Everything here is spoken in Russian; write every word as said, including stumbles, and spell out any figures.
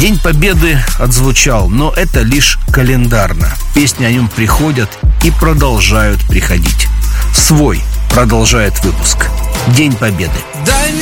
День Победы отзвучал, но это лишь календарно. Песни о нем приходят и продолжают приходить. Свой продолжает выпуск. День Победы. Дай мне